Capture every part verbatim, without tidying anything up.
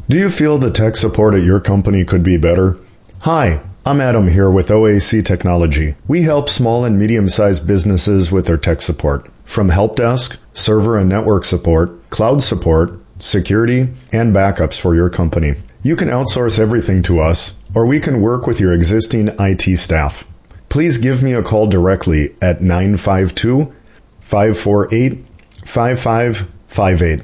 Do you feel the tech support at your company could be better? Hi, I'm Adam here with O A C Technology. We help small and medium-sized businesses with their tech support, from help desk, server and network support, cloud support, security, and backups for your company. You can outsource everything to us, or we can work with your existing I T staff. Please give me a call directly at nine five two, five four eight, five five five eight.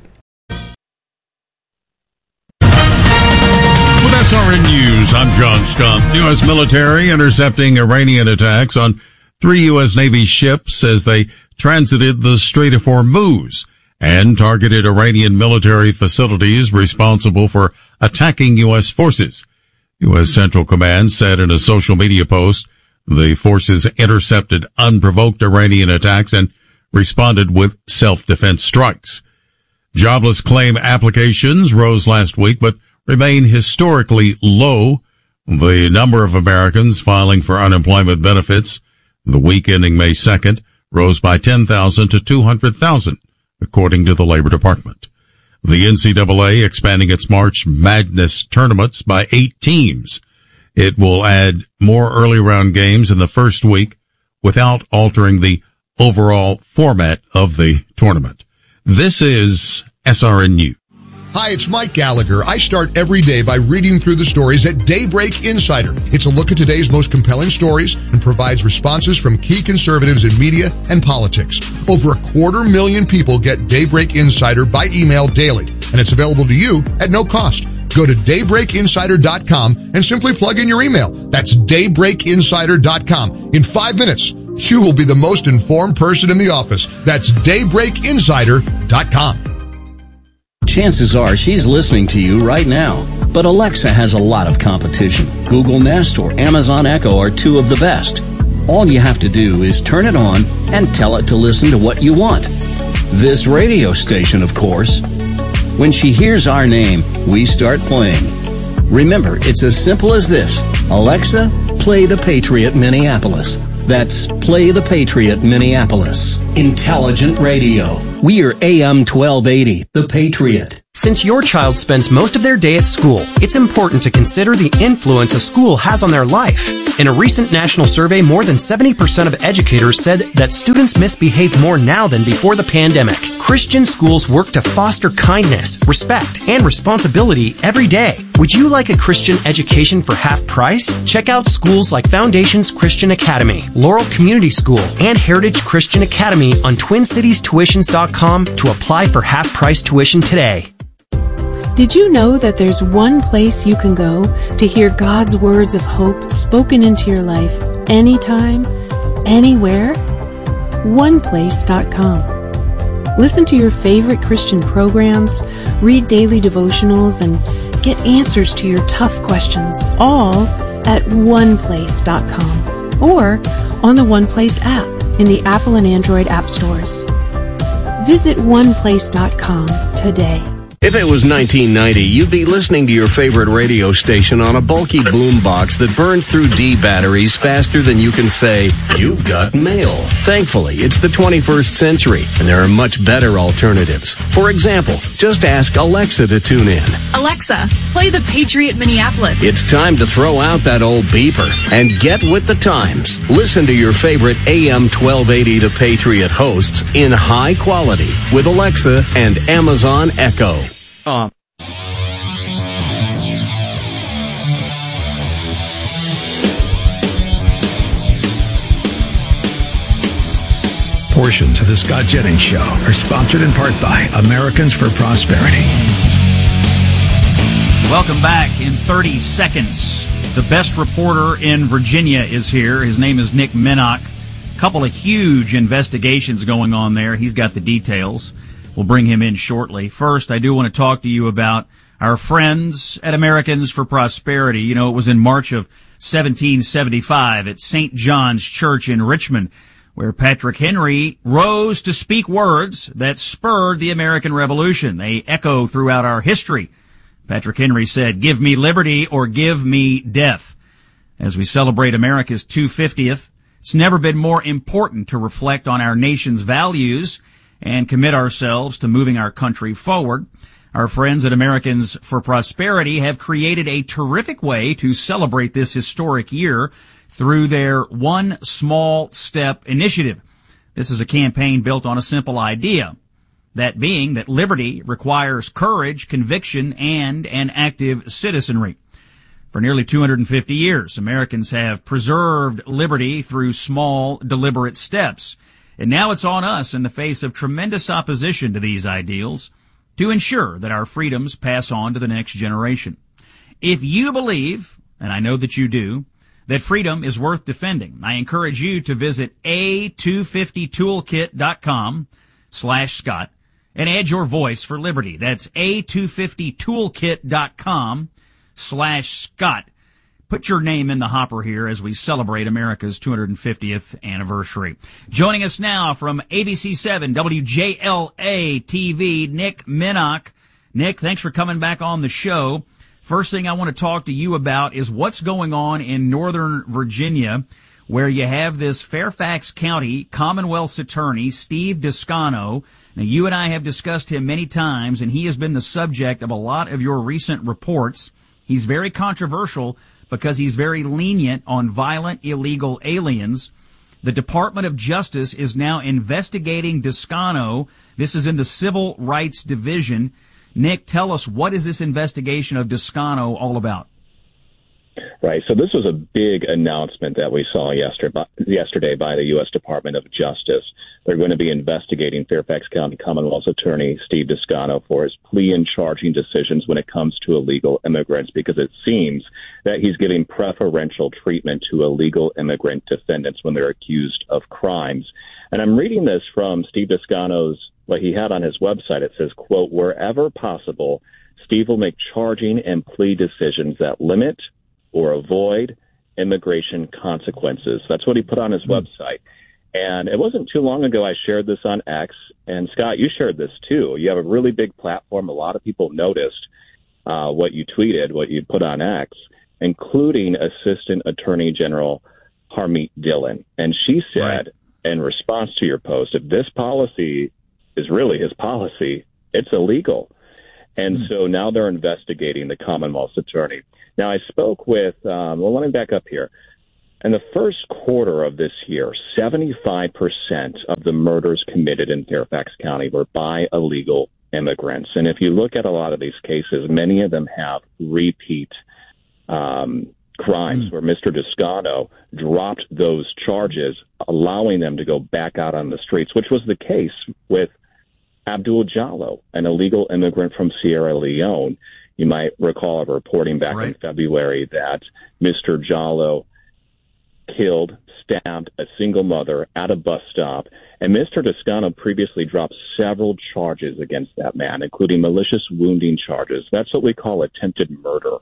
With S R N News, I'm John Stump. U S military intercepting Iranian attacks on three U S Navy ships as they transited the Strait of Hormuz and targeted Iranian military facilities responsible for attacking U S forces. U S Central Command said in a social media post the forces intercepted unprovoked Iranian attacks and responded with self-defense strikes. Jobless claim applications rose last week, but remain historically low. The number of Americans filing for unemployment benefits the week ending May second rose by ten thousand to two hundred thousand, according to the Labor Department. The N C double A expanding its March Madness tournaments by eight teams. It will add more early round games in the first week without altering the overall format of the tournament. This is S R N News. Hi, it's Mike Gallagher. I start every day by reading through the stories at Daybreak Insider. It's a look at today's most compelling stories and provides responses from key conservatives in media and politics. Over a quarter million people get Daybreak Insider by email daily, and it's available to you at no cost. Go to daybreak insider dot com and simply plug in your email. That's daybreak insider dot com. In five minutes, you will be the most informed person in the office. That's daybreak insider dot com. Chances are she's listening to you right now. But Alexa has a lot of competition. Google Nest or Amazon Echo are two of the best. All you have to do is turn it on and tell it to listen to what you want. This radio station, of course. When she hears our name, we start playing. Remember, it's as simple as this. Alexa, play The Patriot Minneapolis. That's Play the Patriot Minneapolis. Intelligent radio. We are A M twelve eighty, The Patriot. Since your child spends most of their day at school, it's important to consider the influence a school has on their life. In a recent national survey, more than seventy percent of educators said that students misbehave more now than before the pandemic. Christian schools work to foster kindness, respect, and responsibility every day. Would you like a Christian education for half price? Check out schools like Foundations Christian Academy, Laurel Community School, and Heritage Christian Academy on twin cities tuitions dot com to apply for half price tuition today. Did you know that there's one place you can go to hear God's words of hope spoken into your life anytime, anywhere? one place dot com. Listen to your favorite Christian programs, read daily devotionals, and get answers to your tough questions, all at one place dot com or on the OnePlace app in the Apple and Android app stores. Visit one place dot com today. If it was nineteen ninety, you'd be listening to your favorite radio station on a bulky boombox that burns through D batteries faster than you can say, "You've got mail." Thankfully, it's the twenty-first century, and there are much better alternatives. For example, just ask Alexa to tune in. Alexa, play The Patriot Minneapolis. It's time to throw out that old beeper and get with the times. Listen to your favorite A M twelve eighty The Patriot hosts in high quality with Alexa and Amazon Echo. Um. Portions of the Scott Jennings Show are sponsored in part by Americans for Prosperity. Welcome back. In thirty seconds, the best reporter in Virginia is here. His name is Nick Minnock. A couple of huge investigations going on there. He's got the details. We'll bring him in shortly. First, I do want to talk to you about our friends at Americans for Prosperity. You know, it was in March of seventeen seventy-five at Saint John's Church in Richmond where Patrick Henry rose to speak words that spurred the American Revolution. They echo throughout our history. Patrick Henry said, "Give me liberty or give me death." As we celebrate America's two hundred fiftieth, it's never been more important to reflect on our nation's values and commit ourselves to moving our country forward. Our friends at Americans for Prosperity have created a terrific way to celebrate this historic year through their One Small Step initiative. This is a campaign built on a simple idea, that being that liberty requires courage, conviction, and an active citizenry. For nearly two hundred fifty years, Americans have preserved liberty through small, deliberate steps. And now it's on us, in the face of tremendous opposition to these ideals, to ensure that our freedoms pass on to the next generation. If you believe, and I know that you do, that freedom is worth defending, I encourage you to visit A two fifty toolkit dot com slash Scott and add your voice for liberty. That's A two fifty toolkit dot com slash Scott. Put your name in the hopper here as we celebrate America's two hundred fiftieth anniversary. Joining us now from A B C seven W J L A T V, Nick Minnock. Nick, thanks for coming back on the show. First thing I want to talk to you about is what's going on in Northern Virginia, where you have this Fairfax County Commonwealth's attorney, Steve Descano. Now, you and I have discussed him many times, and he has been the subject of a lot of your recent reports. He's very controversial because he's very lenient on violent illegal aliens. The Department of Justice is now investigating Descano. This is in the Civil Rights Division. Nick, tell us, what is this investigation of Descano all about? Right. So this was a big announcement that we saw yesterday by the U S Department of Justice. They're going to be investigating Fairfax County Commonwealth's attorney, Steve Descano, for his plea and charging decisions when it comes to illegal immigrants, because it seems that he's giving preferential treatment to illegal immigrant defendants when they're accused of crimes. And I'm reading this from Steve Descano's, what he had on his website. It says, quote, wherever possible, Steve will make charging and plea decisions that limit or avoid immigration consequences. That's what he put on his website. And it wasn't too long ago I shared this on X. And Scott, you shared this too. You have a really big platform. A lot of people noticed uh, what you tweeted, what you put on X, including Assistant Attorney General Harmeet Dillon. And she said, right, in response to your post, if this policy is really his policy, it's illegal. And mm. so now they're investigating the Commonwealth's attorney. Now, I spoke with, um, well, let me back up here. In the first quarter of this year, seventy-five percent of the murders committed in Fairfax County were by illegal immigrants. And if you look at a lot of these cases, many of them have repeat um, crimes mm. where Mister Descano dropped those charges, allowing them to go back out on the streets, which was the case with Abdul Jallo, an illegal immigrant from Sierra Leone. You might recall a reporting back right. in February that Mister Jallo killed, stabbed a single mother at a bus stop, and Mister Descano previously dropped several charges against that man, including malicious wounding charges. That's what we call attempted murder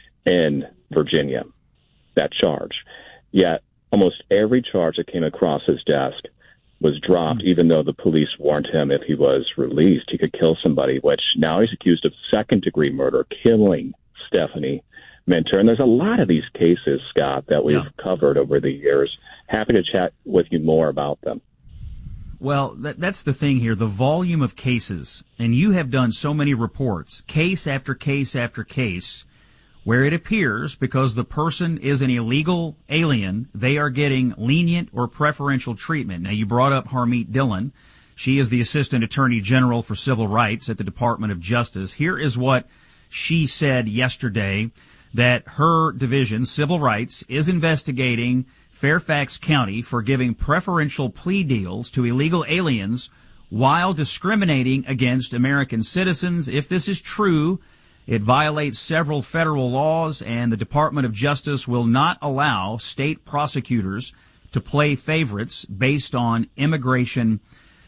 in Virginia, that charge. Yet almost every charge that came across his desk was dropped, mm-hmm. even though the police warned him if he was released, he could kill somebody, which now he's accused of second-degree murder, killing Stephanie Minter. And there's a lot of these cases, Scott, that we've yeah. covered over the years. Happy to chat with you more about them. Well, that, that's the thing here, the volume of cases, and you have done so many reports, case after case after case, where it appears, because the person is an illegal alien, they are getting lenient or preferential treatment. Now, you brought up Harmeet Dillon. She is the Assistant Attorney General for Civil Rights at the Department of Justice. Here is what she said yesterday, that her division, Civil Rights, is investigating Fairfax County for giving preferential plea deals to illegal aliens while discriminating against American citizens. If this is true, it violates several federal laws, and the Department of Justice will not allow state prosecutors to play favorites based on immigration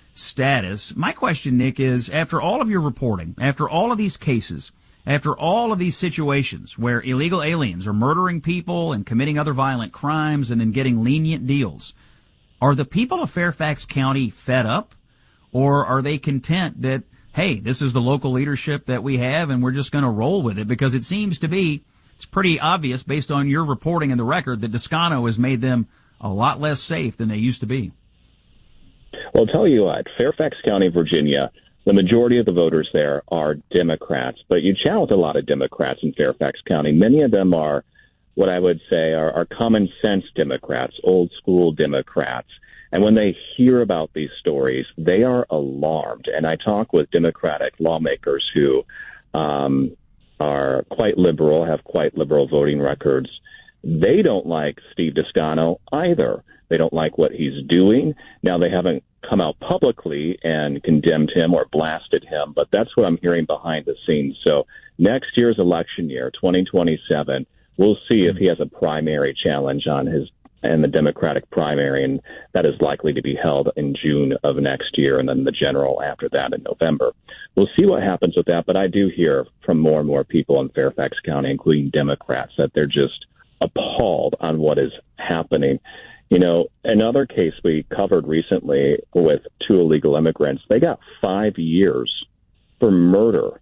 status. My question, Nick, is after all of your reporting, after all of these cases, after all of these situations where illegal aliens are murdering people and committing other violent crimes and then getting lenient deals, are the people of Fairfax County fed up, or are they content that, hey, this is the local leadership that we have and we're just going to roll with it? Because it seems to be, it's pretty obvious based on your reporting and the record that Descano has made them a lot less safe than they used to be. Well, I'll tell you what, Fairfax County, Virginia The majority of the voters there are Democrats, but you chat with a lot of Democrats in Fairfax County. Many of them are what I would say are, are common sense Democrats, old school Democrats. And when they hear about these stories, they are alarmed. And I talk with Democratic lawmakers who um, are quite liberal, have quite liberal voting records. They don't like Steve Descano either. They don't like what he's doing. Now, they haven't come out publicly and condemned him or blasted him, but that's what I'm hearing behind the scenes. So next year's election year, twenty twenty-seven, we'll see if he has a primary challenge on his and the Democratic primary, and that is likely to be held in June of next year, and then the general after that in November. We'll see what happens with that, but I do hear from more and more people in Fairfax County, including Democrats, that they're just appalled on what is happening. You know, another case we covered recently with two illegal immigrants, they got five years for murder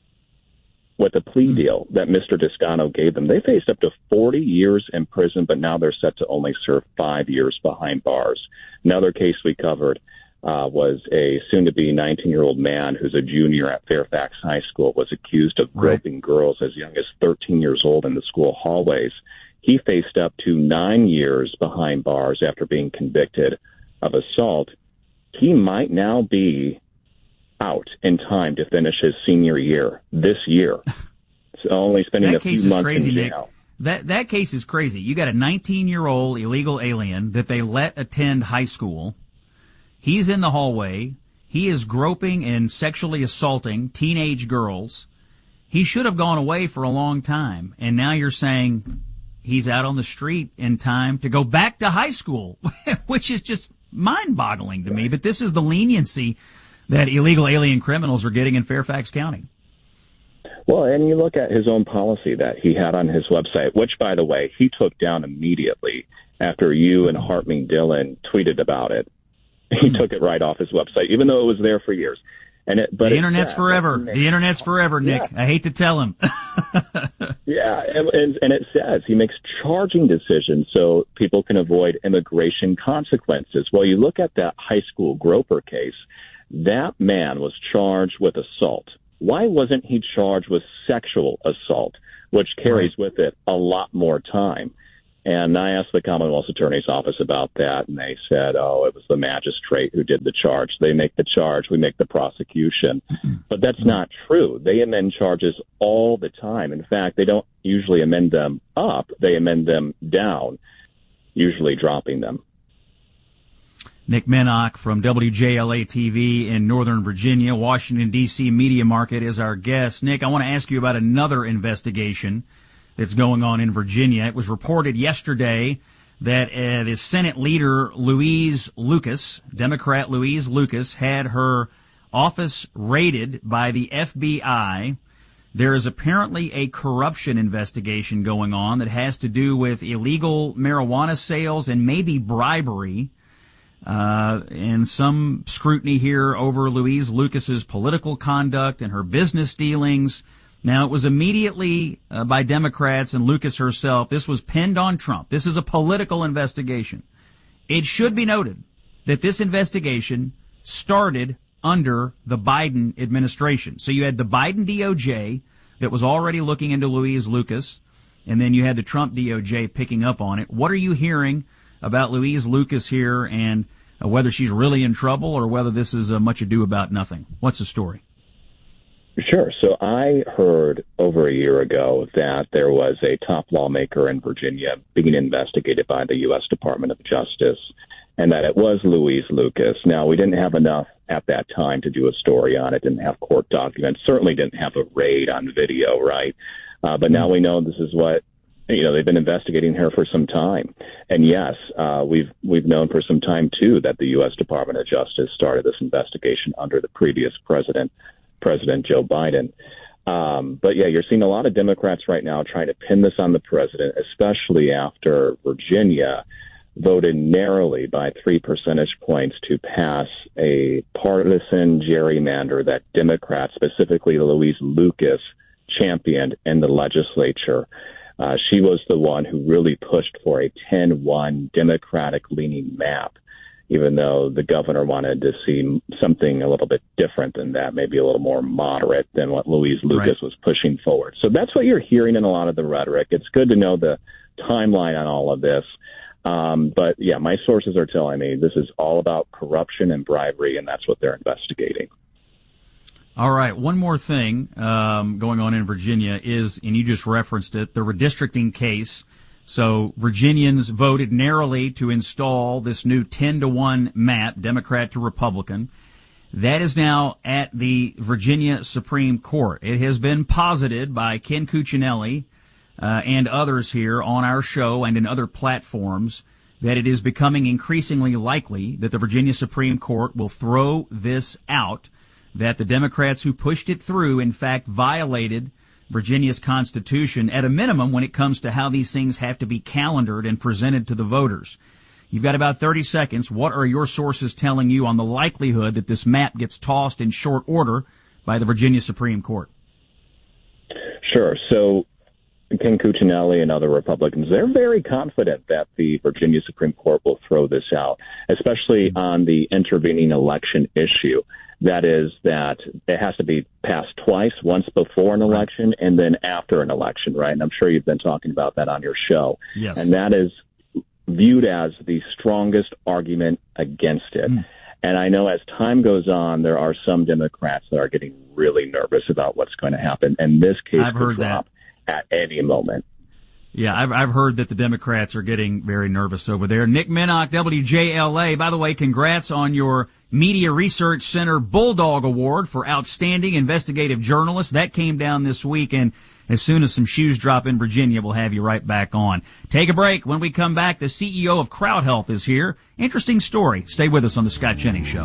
with a plea deal that Mister Descano gave them. They faced up to forty years in prison, but now they're set to only serve five years behind bars. Another case we covered uh, was a soon-to-be nineteen-year-old man who's a junior at Fairfax High School, was accused of groping right. girls as young as thirteen years old in the school hallways. He faced up to nine years behind bars after being convicted of assault. He might now be out in time to finish his senior year this year. So only spending a few months crazy, in jail. Nick. That that case is crazy. You got a nineteen-year-old illegal alien that they let attend high school. He's in the hallway. He is groping and sexually assaulting teenage girls. He should have gone away for a long time, and now you're saying he's out on the street in time to go back to high school, which is just mind-boggling to me. But this is the leniency that illegal alien criminals are getting in Fairfax County. Well, and you look at his own policy that he had on his website, which, by the way, he took down immediately after you and Hartman Dillon tweeted about it. He mm-hmm. took it right off his website, even though it was there for years. And it, but the internet's forever. The internet's forever, Nick. Yeah. I hate to tell him. yeah, and, and, and it says he makes charging decisions so people can avoid immigration consequences. Well, you look at that high school groper case. That man was charged with assault. Why wasn't he charged with sexual assault, which carries right. with it a lot more time? And I asked the Commonwealth's Attorney's Office about that, and they said, oh, it was the magistrate who did the charge. They make the charge, we make the prosecution. But that's not true. They amend charges all the time. In fact, they don't usually amend them up. They amend them down, usually dropping them. Nick Minnock from W J L A T V in Northern Virginia, Washington, D C Media Market is our guest. Nick, I want to ask you about another investigation that's going on in Virginia. It was reported yesterday that uh, the Senate leader, Louise Lucas, Democrat Louise Lucas, had her office raided by the F B I. There is apparently a corruption investigation going on that has to do with illegal marijuana sales and maybe bribery. Uh, and some scrutiny here over Louise Lucas's political conduct and her business dealings. Now, it was immediately uh, by Democrats and Lucas herself. This was pinned on Trump. This is a political investigation. It should be noted that this investigation started under the Biden administration. So you had the Biden D O J that was already looking into Louise Lucas, and then you had the Trump D O J picking up on it. What are you hearing about Louise Lucas here, and uh, whether she's really in trouble or whether this is uh, much ado about nothing? What's the story? Sure. So I heard over a year ago that there was a top lawmaker in Virginia being investigated by the U S Department of Justice, and that it was Louise Lucas. Now, we didn't have enough at that time to do a story on it, didn't have court documents, certainly didn't have a raid on video, right? Uh, but now we know this is what, you know, they've been investigating her for some time. And yes, uh, we've we've known for some time, too, that the U S Department of Justice started this investigation under the previous president, President Joe Biden. Um, but, yeah, you're seeing a lot of Democrats right now trying to pin this on the president, especially after Virginia voted narrowly by three percentage points to pass a partisan gerrymander that Democrats, specifically Louise Lucas, championed in the legislature. Uh, she was the one who really pushed for a ten one Democratic-leaning map. even though the governor wanted to see something a little bit different than that, maybe a little more moderate than what Louise Lucas right. was pushing forward. So that's what you're hearing in a lot of the rhetoric. It's good to know the timeline on all of this. Um, but, yeah, my sources are telling me this is all about corruption and bribery, and that's what they're investigating. All right, one more thing um, going on in Virginia is, and you just referenced it, the redistricting case. So Virginians voted narrowly to install this new ten to one map, Democrat to Republican. That is now at the Virginia Supreme Court. It has been posited by Ken Cuccinelli uh, and others here on our show and in other platforms that it is becoming increasingly likely that the Virginia Supreme Court will throw this out, that the Democrats who pushed it through, in fact, violated Virginia's Constitution, at a minimum when it comes to how these things have to be calendared and presented to the voters. You've got about thirty seconds. What are your sources telling you on the likelihood that this map gets tossed in short order by the Virginia Supreme Court? Sure. So Ken Cuccinelli and other Republicans, they're very confident that the Virginia Supreme Court will throw this out, especially on the intervening election issue. That is that it has to be passed twice, once before an election and then after an election, right? And I'm sure you've been talking about that on your show. Yes. And that is viewed as the strongest argument against it. Mm. And I know as time goes on, there are some Democrats that are getting really nervous about what's going to happen. And this case I've could heard drop that. at any moment. Yeah, I've, I've heard that the Democrats are getting very nervous over there. Nick Minnock, W J L A. By the way, congrats on your Media Research Center Bulldog Award for Outstanding Investigative Journalist. That came down this week, and as soon as some shoes drop in Virginia, we'll have you right back on. Take a break. When we come back, the C E O of Crowd Health is here. Interesting story. Stay with us on The Scott Jennings Show.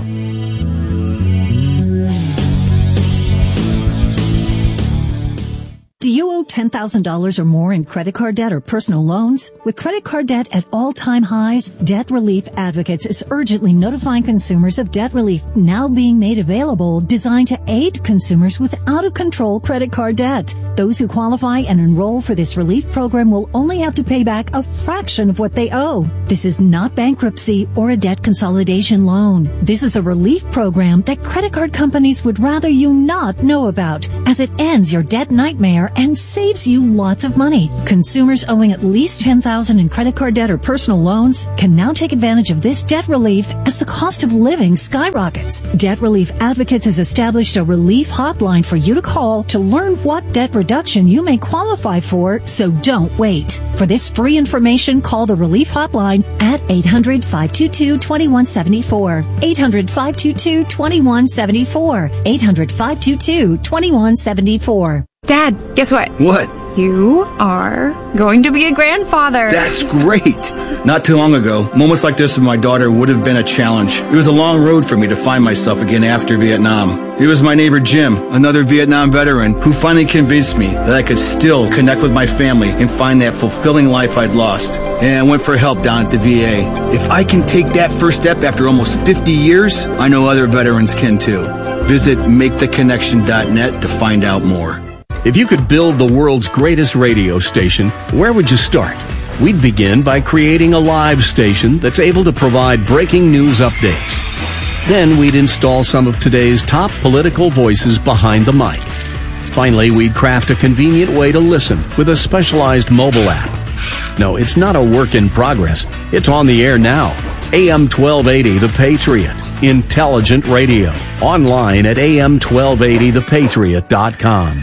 Do you owe ten thousand dollars or more in credit card debt or personal loans? With credit card debt at all-time highs, Debt Relief Advocates is urgently notifying consumers of debt relief now being made available, designed to aid consumers with out-of-control credit card debt. Those who qualify and enroll for this relief program will only have to pay back a fraction of what they owe. This is not bankruptcy or a debt consolidation loan. This is a relief program that credit card companies would rather you not know about, as it ends your debt nightmare and saves you lots of money. Consumers owing at least ten thousand dollars in credit card debt or personal loans can now take advantage of this debt relief as the cost of living skyrockets. Debt Relief Advocates has established a relief hotline for you to call to learn what debt reduction you may qualify for, so don't wait. For this free information, call the relief hotline at eight hundred, five two two, two one seven four. eight hundred, five two two, two one seven four. eight hundred, five two two, two one seven four. Dad, guess what? What? You are going to be a grandfather. That's great. Not too long ago, moments like this with my daughter would have been a challenge. It was a long road for me to find myself again after Vietnam. It was my neighbor Jim, another Vietnam veteran, who finally convinced me that I could still connect with my family and find that fulfilling life I'd lost. And I went for help down at the V A. If I can take that first step after almost fifty years, I know other veterans can too. Visit make the connection dot net to find out more. If you could build the world's greatest radio station, where would you start? We'd begin by creating a live station that's able to provide breaking news updates. Then we'd install some of today's top political voices behind the mic. Finally, we'd craft a convenient way to listen with a specialized mobile app. No, it's not a work in progress. It's on the air now. A M twelve eighty The Patriot. Intelligent radio. Online at A M twelve eighty the patriot dot com.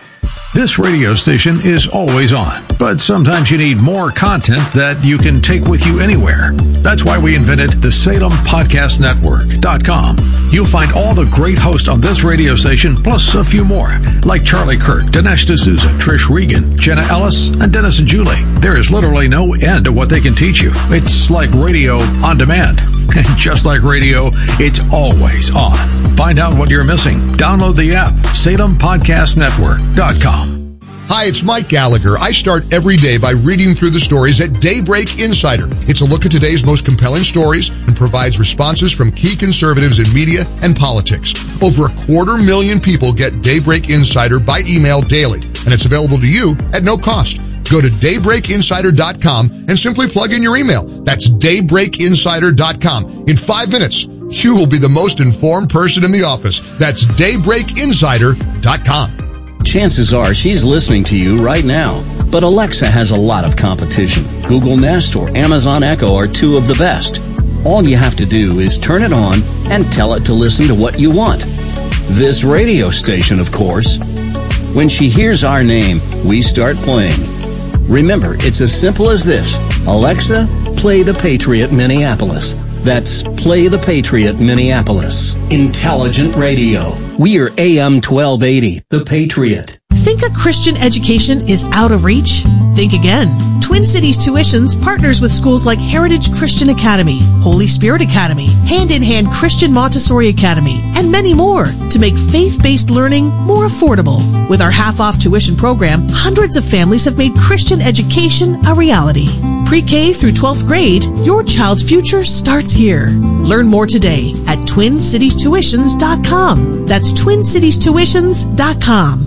This radio station is always on, but sometimes you need more content that you can take with you anywhere. That's why we invented the Salem Podcast Network dot com. You'll find all the great hosts on this radio station, plus a few more, like Charlie Kirk, Dinesh D'Souza, Trish Regan, Jenna Ellis, and Dennis and Julie. There is literally no end to what they can teach you. It's like radio on demand. And just like radio, it's always on. Find out what you're missing. Download the app, Salem Podcast Network dot com. Hi, it's Mike Gallagher. I start every day by reading through the stories at Daybreak Insider. It's a look at today's most compelling stories and provides responses from key conservatives in media and politics. Over a quarter million people get Daybreak Insider by email daily, and it's available to you at no cost. Go to daybreak insider dot com and simply plug in your email. That's daybreak insider dot com. In five minutes, you will be the most informed person in the office. That's daybreak insider dot com. Chances are she's listening to you right now. But Alexa has a lot of competition. Google Nest or Amazon Echo are two of the best. All you have to do is turn it on and tell it to listen to what you want. This radio station, of course. When she hears our name, we start playing. Remember, it's as simple as this. Alexa, play the Patriot Minneapolis. That's Play the Patriot Minneapolis. Intelligent radio. We are A M twelve eighty, The Patriot. Think a Christian education is out of reach? Think again. Twin Cities Tuitions partners with schools like Heritage Christian Academy, Holy Spirit Academy, Hand in Hand Christian Montessori Academy, and many more to make faith-based learning more affordable. With our half-off tuition program, hundreds of families have made Christian education a reality. Pre-K through twelfth grade, your child's future starts here. Learn more today at twin cities tuitions dot com. That's twin cities tuitions dot com.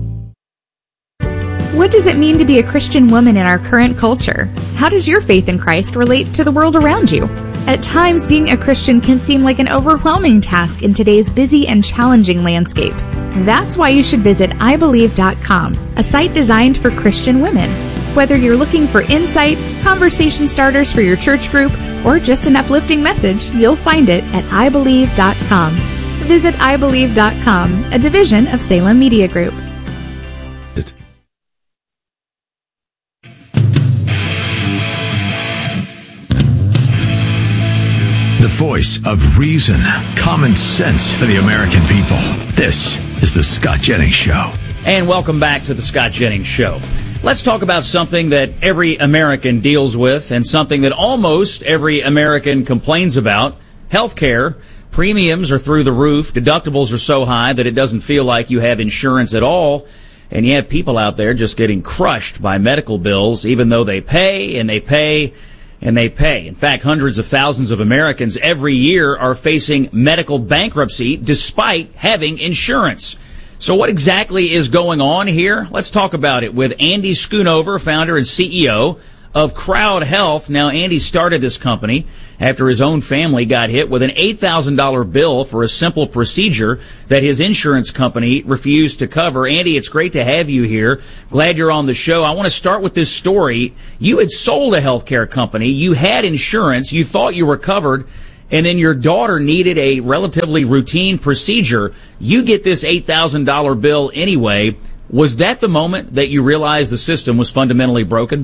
What does it mean to be a Christian woman in our current culture? How does your faith in Christ relate to the world around you? At times, being a Christian can seem like an overwhelming task in today's busy and challenging landscape. That's why you should visit i believe dot com, a site designed for Christian women. Whether you're looking for insight, conversation starters for your church group, or just an uplifting message, you'll find it at i believe dot com. Visit i believe dot com, a division of Salem Media Group. The voice of reason, common sense for the American people. This is the Scott Jennings Show. And welcome back to the Scott Jennings Show. Let's talk about something that every American deals with and something that almost every American complains about: healthcare. Premiums are through the roof. Deductibles are so high that it doesn't feel like you have insurance at all. And you have people out there just getting crushed by medical bills, even though they pay and they pay and they pay. In fact, hundreds of thousands of Americans every year are facing medical bankruptcy despite having insurance. So what exactly is going on here? Let's talk about it with Andy Schoonover, founder and C E O of Crowd Health. Now, Andy started this company after his own family got hit with an eight thousand dollars bill for a simple procedure that his insurance company refused to cover. Andy, it's great to have you here. Glad you're on the show. I want to start with this story. You had sold a healthcare company. You had insurance. You thought you were covered. And then your daughter needed a relatively routine procedure. You get this eight thousand dollars bill anyway. Was that the moment that you realized the system was fundamentally broken?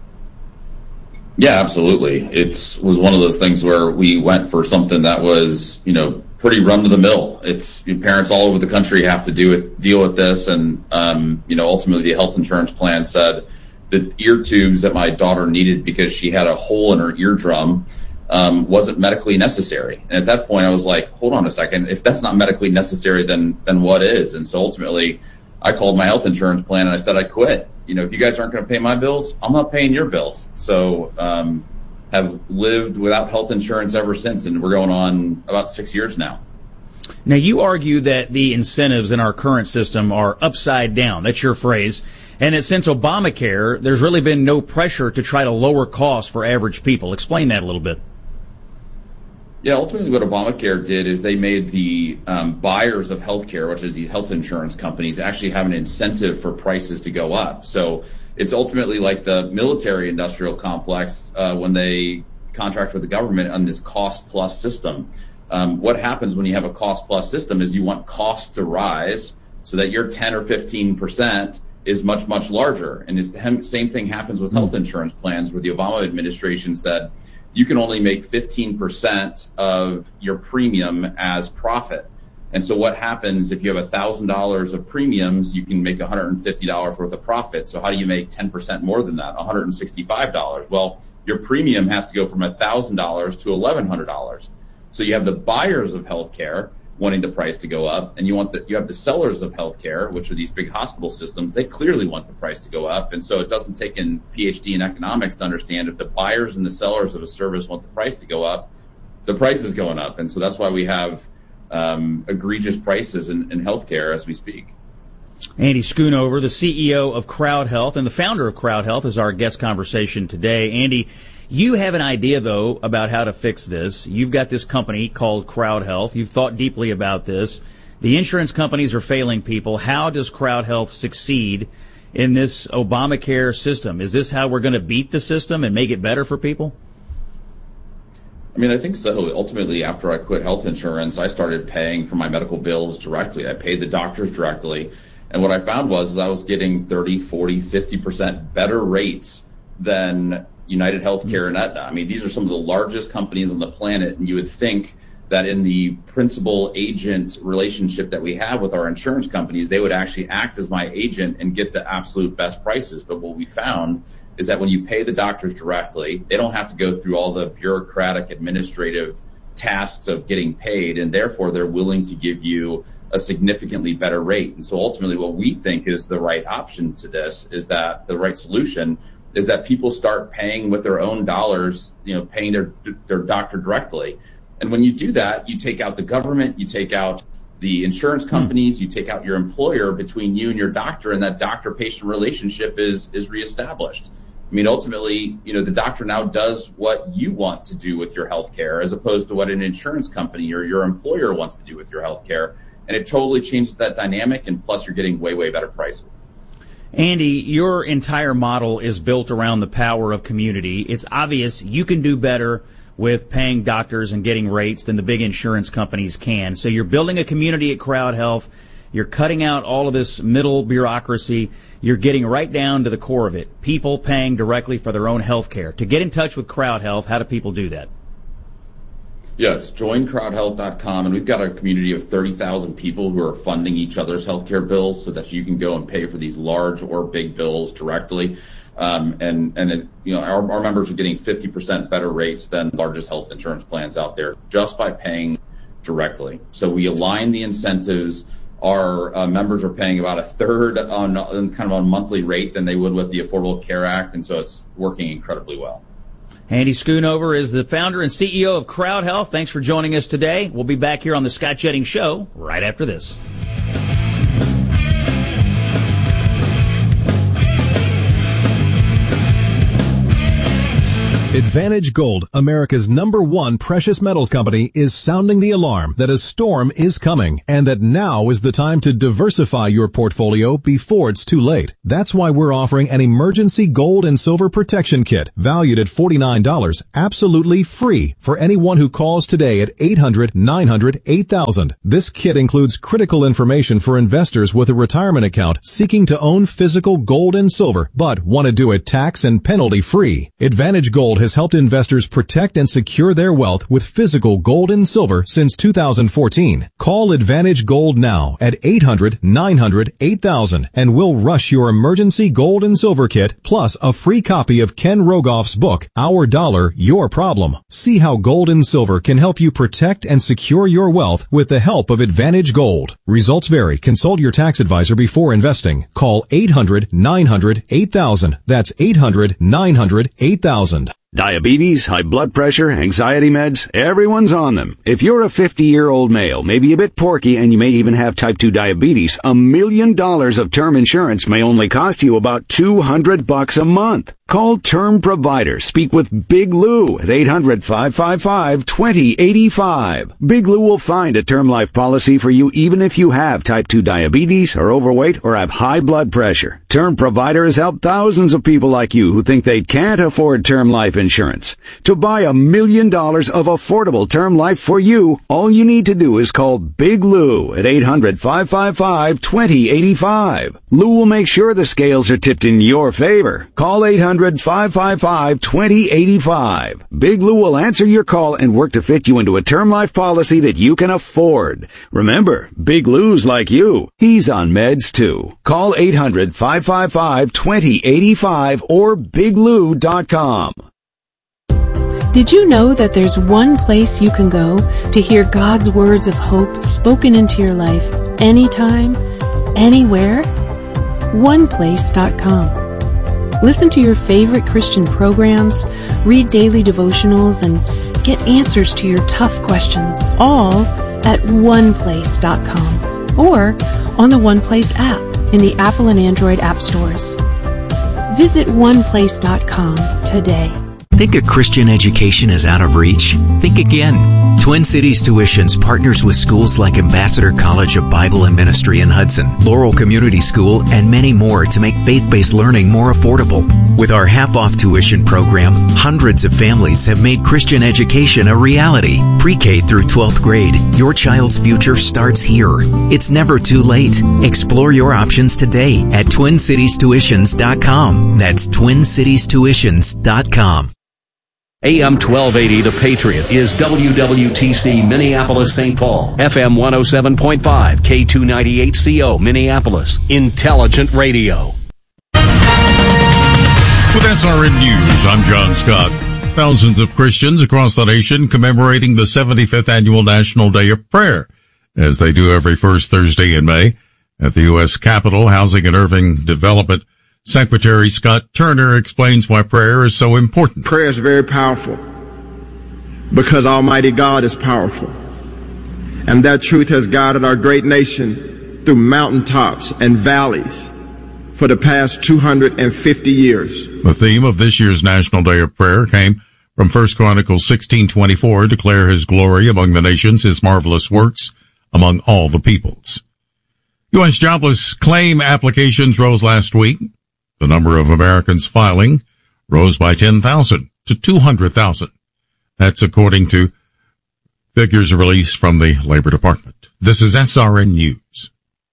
Yeah, absolutely. It was one of those things where we went for something that was, you know, pretty run to the mill. It's parents all over the country have to do it, deal with this. And, um, you know, ultimately the health insurance plan said the ear tubes that my daughter needed because she had a hole in her eardrum um, wasn't medically necessary. And at that point I was like, hold on a second. If that's not medically necessary, then, then what is? And so ultimately I called my health insurance plan and I said, I quit. You know, if you guys aren't going to pay my bills, I'm not paying your bills. So, um, have lived without health insurance ever since, and we're going on about six years now. Now, you argue that the incentives in our current system are upside down. That's your phrase. And that since Obamacare, there's really been no pressure to try to lower costs for average people. Explain that a little bit. Yeah, ultimately what Obamacare did is they made the um, buyers of healthcare, which is these health insurance companies, actually have an incentive for prices to go up. So it's ultimately like the military industrial complex uh, when they contract with the government on this cost plus system. Um, what happens when you have a cost plus system is you want costs to rise so that your ten or fifteen percent is much, much larger. And it's the same thing happens with health insurance plans, where the Obama administration said you can only make fifteen percent of your premium as profit. And so what happens if you have one thousand dollars of premiums, you can make one hundred fifty dollars worth of profit. So how do you make ten percent more than that, one hundred sixty-five dollars? Well, your premium has to go from one thousand dollars to eleven hundred dollars. So you have the buyers of healthcare wanting the price to go up, and you want the, you have the sellers of healthcare, which are these big hospital systems. They clearly want the price to go up, and so it doesn't take a P H D in economics to understand if the buyers and the sellers of a service want the price to go up, the price is going up, and so that's why we have um, egregious prices in, in healthcare as we speak. Andy Schoonover, the C E O of Crowd Health and the founder of Crowd Health, is our guest conversation today. Andy, you have an idea, though, about how to fix this. You've got this company called Crowd Health. You've thought deeply about this. The insurance companies are failing people. How does Crowd Health succeed in this Obamacare system? Is this how we're going to beat the system and make it better for people? I mean, I think so. Ultimately, after I quit health insurance, I started paying for my medical bills directly. I paid the doctors directly. And what I found was is I was getting thirty, forty, fifty percent better rates than United Healthcare and Aetna. I mean, these are some of the largest companies on the planet, and you would think that in the principal-agent relationship that we have with our insurance companies, they would actually act as my agent and get the absolute best prices. But what we found is that when you pay the doctors directly, they don't have to go through all the bureaucratic administrative tasks of getting paid, and therefore they're willing to give you a significantly better rate. And so ultimately what we think is the right option to this is that the right solution is that people start paying with their own dollars, you know, paying their their doctor directly. And when you do that, you take out the government, you take out the insurance companies, you take out your employer between you and your doctor, and that doctor-patient relationship is is reestablished. I mean, ultimately, you know, the doctor now does what you want to do with your health care as opposed to what an insurance company or your employer wants to do with your health care. And it totally changes that dynamic, and plus you're getting way, way better prices. Andy, your entire model is built around the power of community. It's obvious you can do better with paying doctors and getting rates than the big insurance companies can. So you're building a community at Crowd Health. You're cutting out all of this middle bureaucracy. You're getting right down to the core of it, people paying directly for their own health care. To get in touch with Crowd Health, how do people do that? Yeah, it's join crowd health dot com, and we've got a community of thirty thousand people who are funding each other's healthcare bills so that you can go and pay for these large or big bills directly. Um, and, and it, you know, our, our members are getting fifty percent better rates than the largest health insurance plans out there just by paying directly. So we align the incentives. Our uh, members are paying about a third on, on kind of on monthly rate than they would with the Affordable Care Act, and so it's working incredibly well. Andy Schoonover is the founder and C E O of Crowd Health. Thanks for joining us today. We'll be back here on the Scott Jennings Show right after this. Advantage Gold, America's number one precious metals company, is sounding the alarm that a storm is coming and that now is the time to diversify your portfolio before it's too late. That's why we're offering an emergency gold and silver protection kit valued at forty-nine dollars, absolutely free for anyone who calls today at eight hundred, nine hundred, eight thousand. This kit includes critical information for investors with a retirement account seeking to own physical gold and silver but want to do it tax and penalty free. Advantage Gold has helped investors protect and secure their wealth with physical gold and silver since two thousand fourteen. Call Advantage Gold now at eight hundred, nine hundred, eight thousand and we'll rush your emergency gold and silver kit plus a free copy of Ken Rogoff's book, Our Dollar, Your Problem. See how gold and silver can help you protect and secure your wealth with the help of Advantage Gold. Results vary. Consult your tax advisor before investing. Call eight hundred, nine hundred, eight thousand. That's eight hundred, nine hundred, eight thousand. Diabetes, high blood pressure, anxiety meds, everyone's on them. If you're a fifty-year-old male, maybe a bit porky, and you may even have type two diabetes, a million dollars of term insurance may only cost you about two hundred bucks a month. Call Term Provider. Speak with Big Lou at eight hundred, five five five, two zero eight five. Big Lou will find a term life policy for you even if you have type two diabetes, are overweight, or have high blood pressure. Term Provider has helped thousands of people like you who think they can't afford term life insurance. To buy a million dollars of affordable term life for you, all you need to do is call Big Lou at eight hundred, five five five, two zero eight five. Lou will make sure the scales are tipped in your favor. Call eight hundred, five five five, two zero eight five. Big Lou will answer your call and work to fit you into a term life policy that you can afford. Remember, Big Lou's like you. He's on meds too. Call eight hundred, five five five, two zero eight five or big lou dot com. Did you know that there's one place you can go to hear God's words of hope spoken into your life anytime, anywhere? one place dot com. Listen to your favorite Christian programs, read daily devotionals, and get answers to your tough questions, all at one place dot com or on the OnePlace app. in the Apple and Android app stores. Visit one place dot com today. Think a Christian education is out of reach? Think again. Twin Cities Tuitions partners with schools like Ambassador College of Bible and Ministry in Hudson, Laurel Community School, and many more to make faith-based learning more affordable. With our half-off tuition program, hundreds of families have made Christian education a reality. Pre-K through twelfth grade, your child's future starts here. It's never too late. Explore your options today at twin cities tuitions dot com. That's twin cities tuitions dot com. A M twelve eighty The Patriot is W W T C Minneapolis Saint Paul, F M one oh seven point five, K two ninety-eight C O Minneapolis, Intelligent Radio. With S R N News, I'm John Scott. Thousands of Christians across the nation commemorating the seventy-fifth Annual National Day of Prayer, as they do every first Thursday in May. At the U S Capitol, Housing and Urban Development Secretary Scott Turner explains why prayer is so important. Prayer is very powerful because Almighty God is powerful. And that truth has guided our great nation through mountaintops and valleys for the past two hundred fifty years. The theme of this year's National Day of Prayer came from First Chronicles sixteen twenty-four, declare his glory among the nations, his marvelous works among all the peoples. U S jobless claim applications rose last week. The number of Americans filing rose by ten thousand to two hundred thousand. That's according to figures released from the Labor Department. This is S R N News.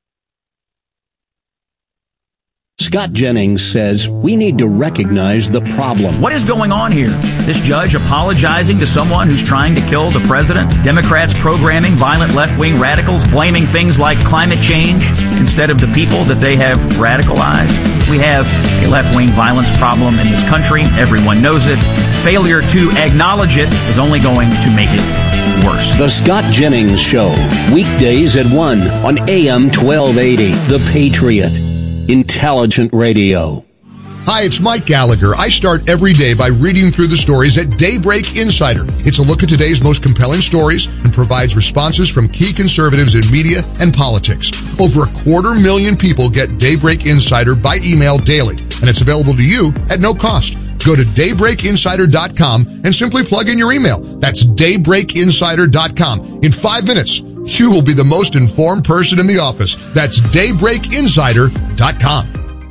Scott Jennings says we need to recognize the problem. What is going on here? This judge apologizing to someone who's trying to kill the president? Democrats programming violent left-wing radicals, blaming things like climate change instead of the people that they have radicalized? We have a left-wing violence problem in this country. Everyone knows it. Failure to acknowledge it is only going to make it worse. The Scott Jennings Show, weekdays at one on A M twelve eighty, The Patriot. Intelligent Radio. Hi, it's Mike Gallagher. I start every day by reading through the stories at Daybreak Insider. It's a look at today's most compelling stories and provides responses from key conservatives in media and politics. Over a quarter million people get Daybreak Insider by email daily, and it's available to you at no cost. Go to daybreak insider dot com and simply plug in your email. That's daybreak insider dot com. In five minutes, you will be the most informed person in the office. That's daybreak insider dot com.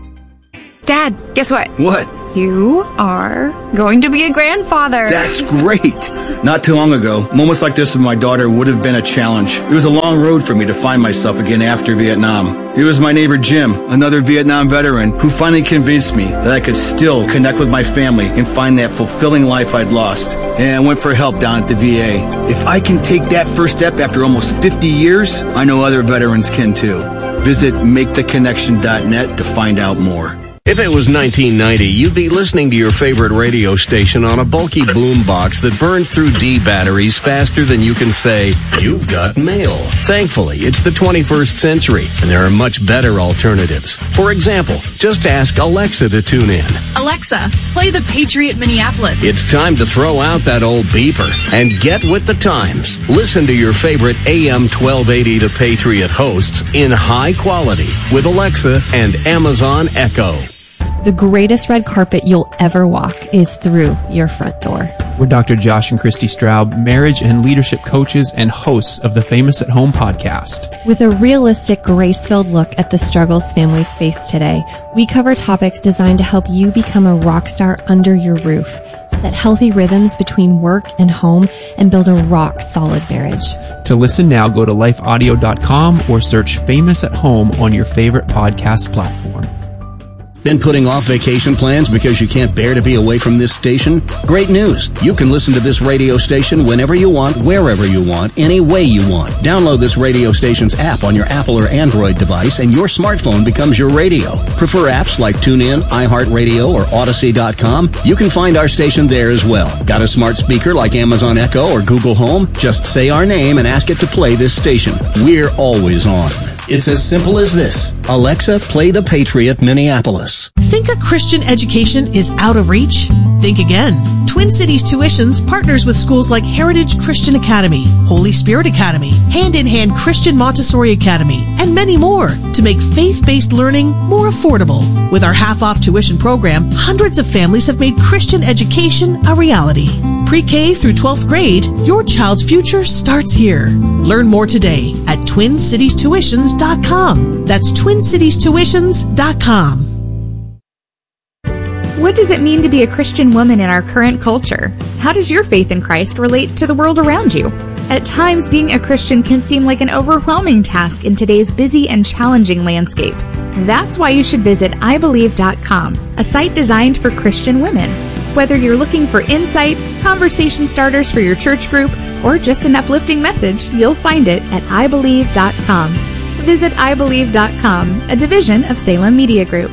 Dad, guess what? What? You are going to be a grandfather. That's great. Not too long ago, moments like this with my daughter would have been a challenge. It was a long road for me to find myself again after Vietnam. It was my neighbor Jim, another Vietnam veteran, who finally convinced me that I could still connect with my family and find that fulfilling life I'd lost. And I went for help down at the V A. If I can take that first step after almost fifty years, I know other veterans can too. Visit make the connection dot net to find out more. If it was nineteen ninety, you'd be listening to your favorite radio station on a bulky boombox that burns through D batteries faster than you can say, "You've got mail." Thankfully, it's the twenty-first century, and there are much better alternatives. For example, just ask Alexa to tune in. Alexa, play the Patriot Minneapolis. It's time to throw out that old beeper and get with the times. Listen to your favorite A M twelve eighty The Patriot hosts in high quality with Alexa and Amazon Echo. The greatest red carpet you'll ever walk is through your front door. We're Doctor Josh and Christy Straub, marriage and leadership coaches and hosts of the Famous at Home podcast. With a realistic, grace-filled look at the struggles families face today, we cover topics designed to help you become a rock star under your roof, set healthy rhythms between work and home, and build a rock-solid marriage. To listen now, go to life audio dot com or search Famous at Home on your favorite podcast platform. Been putting off vacation plans because you can't bear to be away from this station? Great news! You can listen to this radio station whenever you want, wherever you want, any way you want. Download this radio station's app on your Apple or Android device and your smartphone becomes your radio. Prefer apps like TuneIn, iHeartRadio, or Odyssey dot com? You can find our station there as well. Got a smart speaker like Amazon Echo or Google Home? Just say our name and ask it to play this station. We're always on. It's as simple as this. Alexa, play the Patriot Minneapolis. Think a Christian education is out of reach? Think again. Twin Cities Tuitions partners with schools like Heritage Christian Academy, Holy Spirit Academy, Hand in Hand Christian Montessori Academy, and many more to make faith-based learning more affordable. With our half-off tuition program, hundreds of families have made Christian education a reality. Pre-K through twelfth grade, your child's future starts here. Learn more today at twin cities tuitions dot com. That's twin cities tuitions dot com. What does it mean to be a Christian woman in our current culture? How does your faith in Christ relate to the world around you? At times, being a Christian can seem like an overwhelming task in today's busy and challenging landscape. That's why you should visit i believe dot com, a site designed for Christian women. Whether you're looking for insight, conversation starters for your church group, or just an uplifting message, you'll find it at i believe dot com. Visit i believe dot com, a division of Salem Media Group.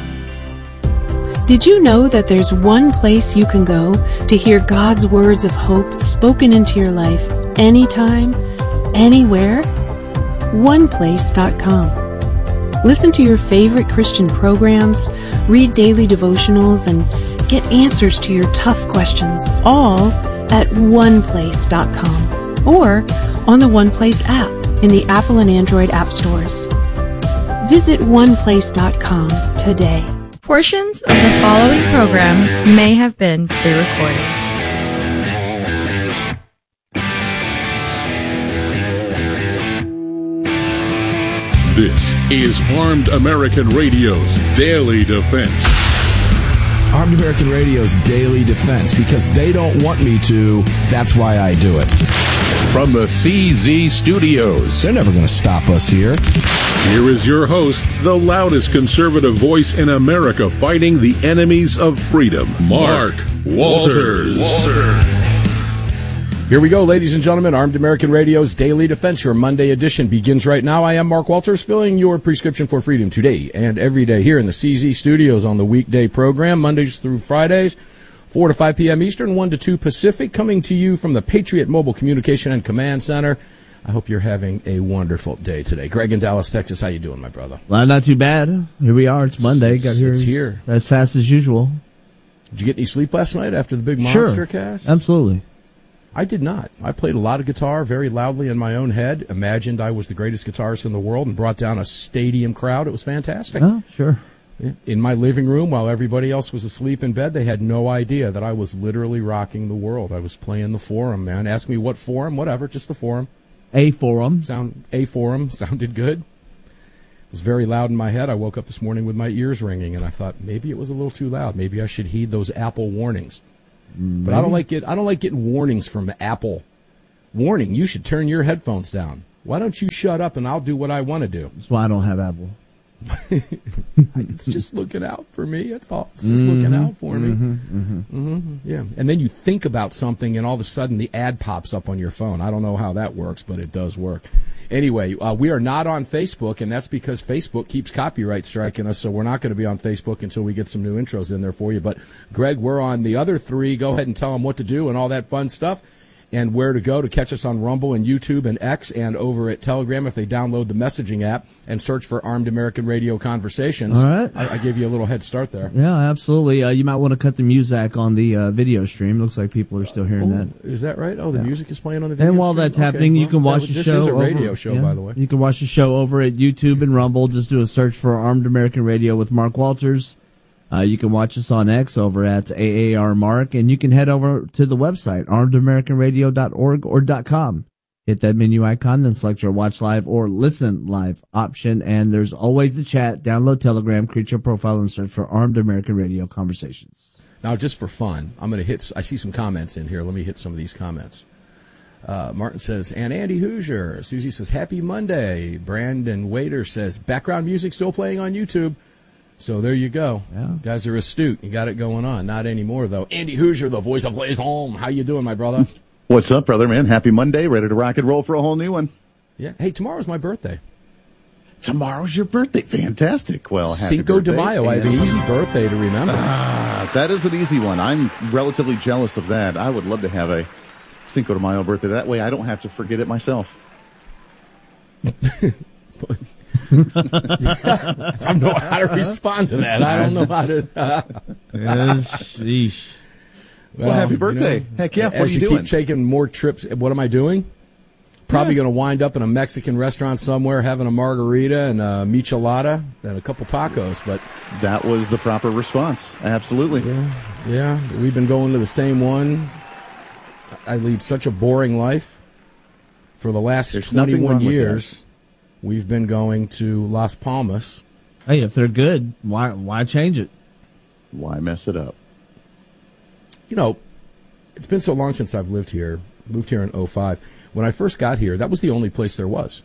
Did you know that there's one place you can go to hear God's words of hope spoken into your life anytime, anywhere? one place dot com. Listen to your favorite Christian programs, read daily devotionals, and get answers to your tough questions, all at one place dot com or on the OnePlace app in the Apple and Android app stores. Visit one place dot com today. Portions of the following program may have been pre-recorded. This is Armed American Radio's Daily Defense. Armed American Radio's Daily Defense, because they don't want me to, that's why I do it. From the C Z Studios. They're never going to stop us here. Here is your host, the loudest conservative voice in America fighting the enemies of freedom, Mark Walters. Walter. Here we go, ladies and gentlemen. Armed American Radio's Daily Defense, your Monday edition, begins right now. I am Mark Walters, filling your prescription for freedom today and every day here in the C Z Studios on the weekday program, Mondays through Fridays, four to five p.m. Eastern, one to two Pacific, coming to you from the Patriot Mobile Communication and Command Center. I hope you're having a wonderful day today. Greg in Dallas, Texas, how you doing, my brother? Well, not too bad. Here we are. It's Monday. It's, Got here, it's here as fast as usual. Did you get any sleep last night after the big monster sure. cast? Absolutely. I did not. I played a lot of guitar very loudly in my own head, imagined I was the greatest guitarist in the world, and brought down a stadium crowd. It was fantastic. Oh, sure. In my living room, while everybody else was asleep in bed, they had no idea that I was literally rocking the world. I was playing the Forum, man. Ask me what Forum, whatever, just the Forum. A Forum. Sound, a Forum sounded good. It was very loud in my head. I woke up this morning with my ears ringing, and I thought maybe it was a little too loud. Maybe I should heed those Apple warnings. Maybe. But I don't like get I don't like getting warnings from Apple. Warning, you should turn your headphones down. Why don't you shut up and I'll do what I want to do? That's why I don't have Apple. It's just looking out for me. That's all. It's just mm-hmm, looking out for me. Mm-hmm, mm-hmm. Mm-hmm, yeah. And then you think about something, and all of a sudden the ad pops up on your phone. I don't know how that works, but it does work. Anyway, uh, we are not on Facebook, and that's because Facebook keeps copyright striking us, so we're not going to be on Facebook until we get some new intros in there for you. But, Greg, we're on the other three. Go ahead and tell them what to do and all that fun stuff, and where to go to catch us on Rumble and YouTube and X and over at Telegram if they download the messaging app and search for Armed American Radio Conversations. All right. I, I gave you a little head start there. Yeah, absolutely. Uh, you might want to cut the music on the uh, video stream. Looks like people are still hearing oh, that. Is that right? Oh, the yeah. music is playing on the video And while stream? that's okay, happening, well, you can watch that, the this show. This is a radio over, show, yeah. by the way. You can watch the show over at YouTube and Rumble. Just do a search for Armed American Radio with Mark Walters. Uh, you can watch us on X over at A A R Mark, and you can head over to the website, armed american radio dot org or .com. Hit that menu icon, then select your watch live or listen live option, and there's always the chat. Download Telegram, create your profile, and search for Armed American Radio Conversations. Now, just for fun, I'm going to hit, I see some comments in here. Let me hit some of these comments. Uh, Martin says, and Andy Hoosier. Susie says, happy Monday. Brandon Waiter says, background music still playing on YouTube. So there you go. Yeah. You guys are astute. You got it going on. Not anymore, though. Andy Hoosier, the voice of Les Home. How you doing, my brother? What's up, brother, man? Happy Monday. Ready to rock and roll for a whole new one. Yeah. Hey, tomorrow's my birthday. Tomorrow's your birthday. Fantastic. Well, happy Cinco birthday. de Mayo. I have an easy birthday to remember. Ah, that is an easy one. I'm relatively jealous of that. I would love to have a Cinco de Mayo birthday. That way I don't have to forget it myself. I don't know how to respond to that. I don't know how to. Uh, yes, sheesh. Well, happy birthday. You know, Heck yeah. What as are you, you doing? keep taking more trips, what am I doing? Probably yeah. going to wind up in a Mexican restaurant somewhere having a margarita and a michelada and a couple tacos. But that was the proper response. Absolutely. Yeah, yeah. We've been going to the same one. I lead such a boring life. For the last There's twenty-one years, we've been going to Las Palmas. Hey, if they're good, why why change it? Why mess it up? You know, it's been so long since I've lived here. Moved here in oh five. When I first got here, that was the only place there was.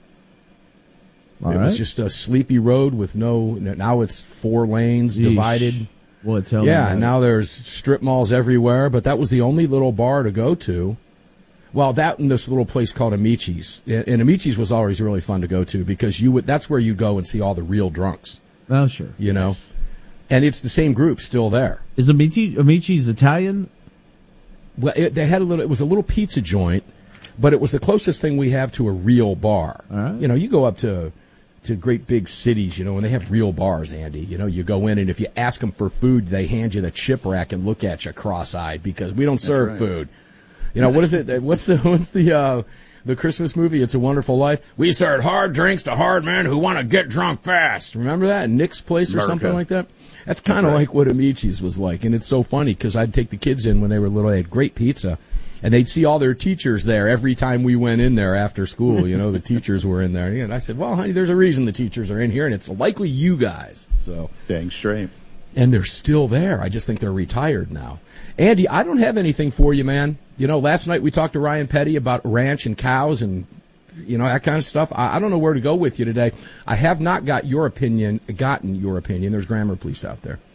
All it right. was just a sleepy road with no. Now it's four lanes Yeesh. divided. Well, tell yeah, me and now there's strip malls everywhere. But that was the only little bar to go to. Well, that and this little place called Amici's. And Amici's was always really fun to go to because you would. That's where you go and see all the real drunks. Oh, sure. You know, and it's the same group still there. Is Amici Amici's Italian? Well, it, they had a little. It was a little pizza joint. But it was the closest thing we have to a real bar. All right. You know, you go up to to great big cities, you know, and they have real bars, Andy. You know, you go in, and if you ask them for food, they hand you the chip rack and look at you cross-eyed because we don't serve right. food. You know, what is it? What's the what's the uh, the Christmas movie? It's a Wonderful Life. We serve hard drinks to hard men who want to get drunk fast. Remember that? Nick's Place or America. something like that? That's kind of right. like what Amici's was like. And it's so funny because I'd take the kids in when they were little. They had great pizza. And they'd see all their teachers there every time we went in there after school. You know, the teachers were in there. And I said, well, honey, there's a reason the teachers are in here, and it's likely you guys. So Dang straight. And they're still there. I just think they're retired now. Andy, I don't have anything for you, man. You know, last night we talked to Ryan Petty about ranch and cows and, you know, that kind of stuff. I, I don't know where to go with you today. I have not got your opinion, gotten your opinion. There's grammar police out there.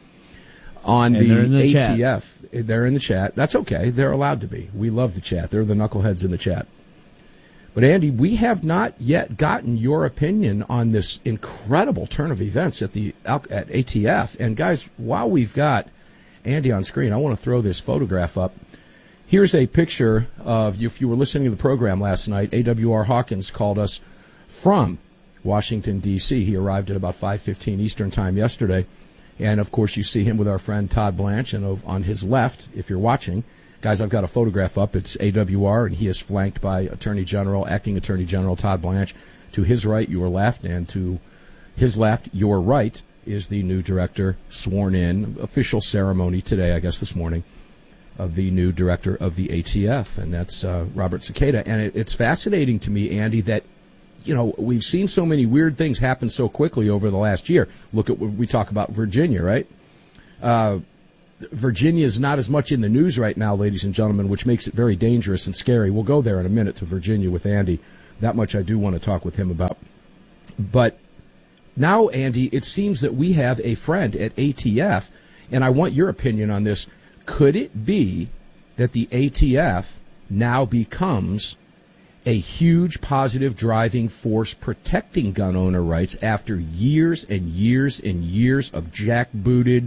On And the, they're in the A T F, chat. They're in the chat. That's okay. They're allowed to be. We love the chat. They're the knuckleheads in the chat. But, Andy, we have not yet gotten your opinion on this incredible turn of events at the at A T F. And, guys, while we've got Andy on screen, I want to throw this photograph up. Here's a picture of, if you were listening to the program last night, A W R Hawkins called us from Washington, D C He arrived at about five fifteen Eastern Time yesterday. And, of course, you see him with our friend Todd Blanche. And on his left, if you're watching, guys, I've got a photograph up. It's A W R, and he is flanked by Attorney General, Acting Attorney General Todd Blanche. To his right, your left, and to his left, your right, is the new director sworn in. Official ceremony today, I guess this morning, of the new director of the A T F, and that's uh, Robert Cicada. And it, it's fascinating to me, Andy, that you know, we've seen so many weird things happen so quickly over the last year. Look at what we talk about Virginia, right? Uh, Virginia is not as much in the news right now, ladies and gentlemen, which makes it very dangerous and scary. We'll go there in a minute to Virginia with Andy. That much I do want to talk with him about. But now, Andy, it seems that we have a friend at A T F, and I want your opinion on this. Could it be that the A T F now becomes a huge positive driving force protecting gun owner rights after years and years and years of jackbooted,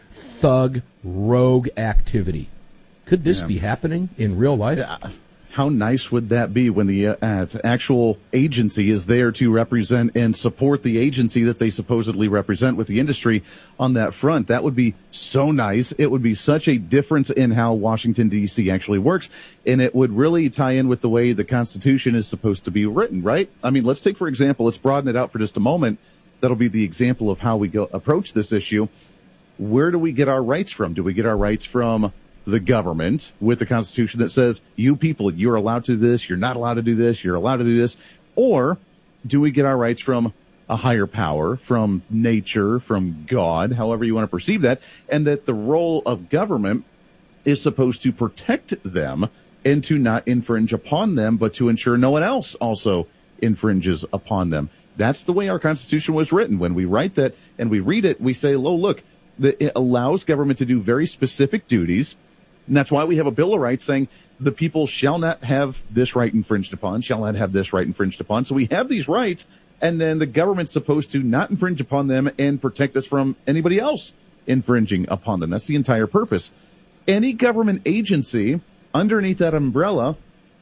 thug, rogue activity? Could this Yeah. be happening in real life? Yeah. How nice would that be when the uh, actual agency is there to represent and support the agency that they supposedly represent with the industry on that front? That would be so nice. It would be such a difference in how Washington, D C actually works, and it would really tie in with the way the Constitution is supposed to be written, right? I mean, let's take, for example, let's broaden it out for just a moment. That'll be the example of how we go approach this issue. Where do we get our rights from? Do we get our rights from the government with the Constitution that says, you people, you're allowed to do this, you're not allowed to do this, you're allowed to do this? Or do we get our rights from a higher power, from nature, from God, however you want to perceive that, and that the role of government is supposed to protect them and to not infringe upon them, but to ensure no one else also infringes upon them? That's the way our Constitution was written. When we write that and we read it, we say, oh, look, that it allows government to do very specific duties. And that's why we have a Bill of Rights saying the people shall not have this right infringed upon, shall not have this right infringed upon. So we have these rights, and then the government's supposed to not infringe upon them and protect us from anybody else infringing upon them. That's the entire purpose. Any government agency underneath that umbrella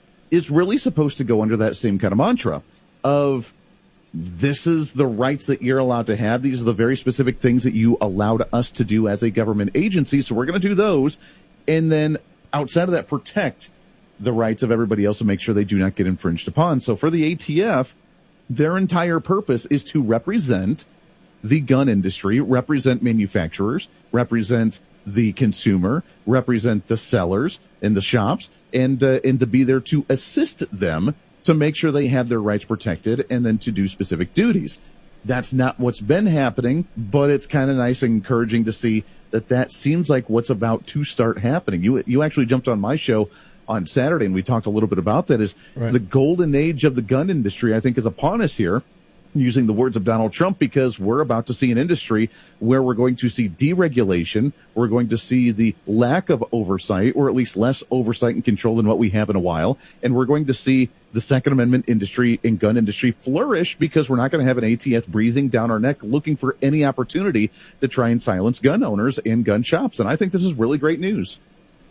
is really supposed to go under that same kind of mantra of, this is the rights that you're allowed to have. These are the very specific things that you allowed us to do as a government agency. So we're going to do those. And then outside of that, protect the rights of everybody else and make sure they do not get infringed upon. So for the A T F, their entire purpose is to represent the gun industry, represent manufacturers, represent the consumer, represent the sellers in the shops, and uh, and to be there to assist them to make sure they have their rights protected and then to do specific duties. That's not what's been happening, but it's kind of nice and encouraging to see that that seems like what's about to start happening. You you actually jumped on my show on Saturday, and we talked a little bit about that, is right. The golden age of the gun industry, I think, is upon us here, using the words of Donald Trump, because we're about to see an industry where we're going to see deregulation, we're going to see the lack of oversight, or at least less oversight and control than what we have in a while, and we're going to see the Second Amendment industry and gun industry flourish, because we're not going to have an A T F breathing down our neck looking for any opportunity to try and silence gun owners and gun shops. And I think this is really great news.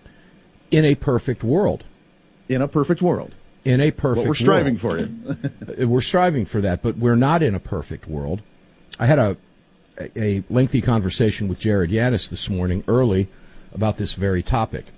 In a perfect world. In a perfect world. In a perfect world. We're striving world. for you. We're striving for that, but we're not in a perfect world. I had a a lengthy conversation with Jared Yanis this morning early about this very topic.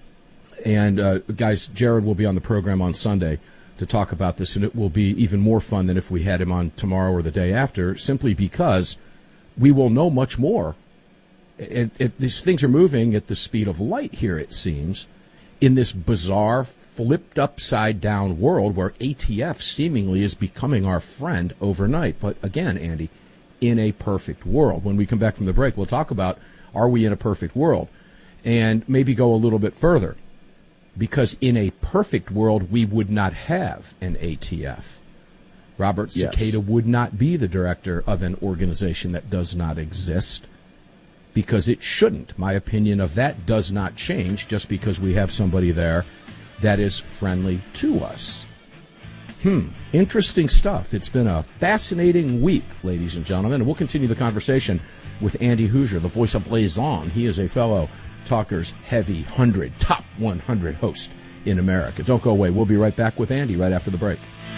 And, uh, guys, Jared will be on the program on Sunday to talk about this, and it will be even more fun than if we had him on tomorrow or the day after, simply because we will know much more. It, it, these things are moving at the speed of light here, it seems, in this bizarre, flipped upside-down world where A T F seemingly is becoming our friend overnight. But again, Andy, in a perfect world. When we come back from the break, we'll talk about, are we in a perfect world? And maybe go a little bit further. Because in a perfect world, we would not have an A T F. Robert Yes. Cicada would not be the director of an organization that does not exist, because it shouldn't. My opinion of that does not change just because we have somebody there that is friendly to us. Hmm, interesting stuff. It's been a fascinating week, ladies and gentlemen, and we'll continue the conversation with Andy Hoosier, the voice of Liaison. He is a fellow Talkers Heavy one hundred, top one hundred host in America. Don't go away. We'll be right back with Andy right after the break.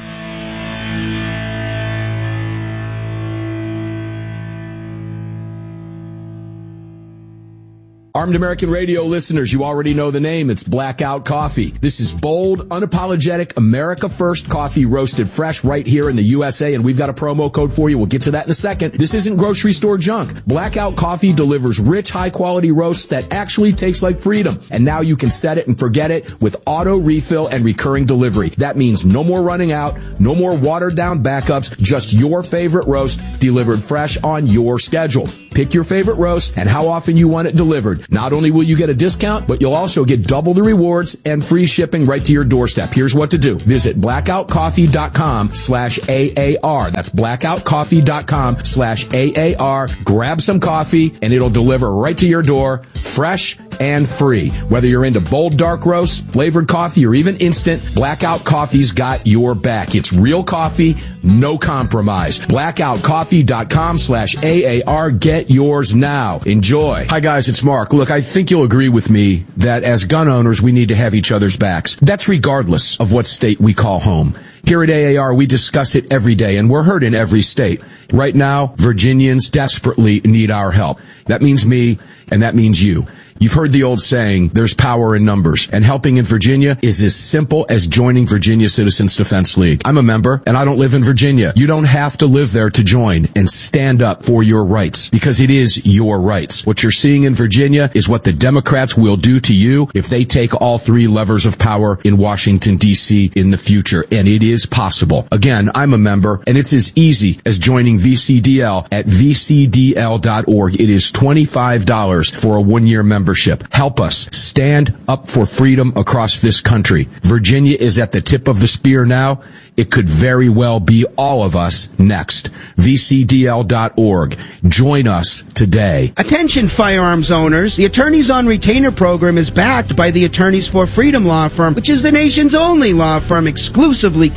Armed American Radio listeners, you already know the name. It's Blackout Coffee. This is bold, unapologetic, America First coffee roasted fresh right here in the U S A, and we've got a promo code for you. We'll get to that in a second. This isn't grocery store junk. Blackout Coffee delivers rich, high-quality roasts that actually taste like freedom. And now you can set it and forget it with auto refill and recurring delivery. That means no more running out, no more watered-down backups, just your favorite roast delivered fresh on your schedule. Pick your favorite roast and how often you want it delivered. Not only will you get a discount, but you'll also get double the rewards and free shipping right to your doorstep. Here's what to do. Visit blackoutcoffee.com slash AAR. That's blackoutcoffee.com slash AAR. Grab some coffee and it'll deliver right to your door, fresh and free. Whether you're into bold dark roasts, flavored coffee, or even instant, Blackout Coffee's got your back. It's real coffee, no compromise. blackoutcoffee.com slash AAR. Get yours now. Enjoy. Hi guys, it's Mark. Look, I think you'll agree with me that as gun owners, we need to have each other's backs. That's regardless of what state we call home. Here at A A R, we discuss it every day, and we're heard in every state. Right now, Virginians desperately need our help. That means me, and that means you. You've heard the old saying, there's power in numbers, and helping in Virginia is as simple as joining Virginia Citizens Defense League. I'm a member, and I don't live in Virginia. You don't have to live there to join and stand up for your rights, because it is your rights. What you're seeing in Virginia is what the Democrats will do to you if they take all three levers of power in Washington, D C in the future, and it is possible. Again, I'm a member, and it's as easy as joining V C D L at V C D L dot org. It is twenty-five dollars for a one-year membership. Help us stand up for freedom across this country. Virginia is at the tip of the spear now. It could very well be all of us next. V C D L dot org. Join us today. Attention firearms owners. The Attorneys on Retainer program is backed by the Attorneys for Freedom law firm, which is the nation's only law firm exclusively committed